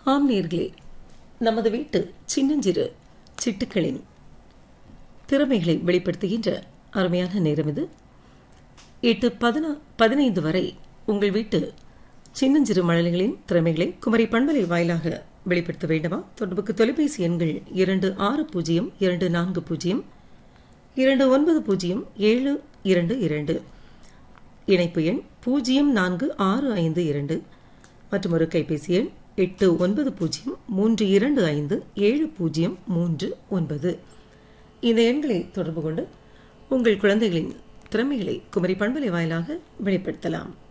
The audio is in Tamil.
ஆம் நேயர்களே, நமது வீட்டு சின்னஞ்சிறு சிட்டுக்களின் திறமைகளை வெளிப்படுத்துகின்ற அருமையான நேரம் இது. 8:15 வரை உங்கள் வீட்டு சின்னஞ்சிறு மழலைகளின் திறமைகளை குமரி பண்பலை வாயிலாக வெளிப்படுத்த வேண்டுமா? தொடர்புக்கு தொலைபேசி எண்கள் 260240 290722, இணைப்பு எண் 04652 மற்றும் ஒரு கைபேசி எண் 8903257039. இந்த எண்களை தொடர்பு கொண்டு உங்கள் குழந்தைகளின் திறமைகளை குமரி பண்பலை வாயிலாக வெளிப்படுத்தலாம்.